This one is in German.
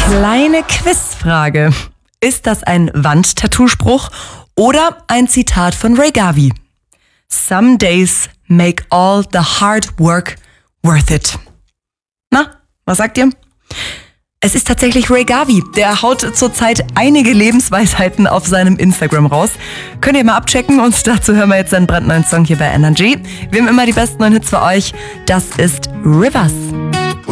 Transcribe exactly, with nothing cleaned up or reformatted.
Kleine Quizfrage. Ist das ein Wandtattoo-Spruch oder ein Zitat von Ray Garvey? Some days make all the hard work worth it. Na, was sagt ihr? Es ist tatsächlich Ray Garvey. Der haut zurzeit einige Lebensweisheiten auf seinem Instagram raus. Könnt ihr mal abchecken und dazu hören wir jetzt einen brandneuen Song hier bei Energy. Wir haben immer die besten neuen Hits für euch. Das ist Rivers.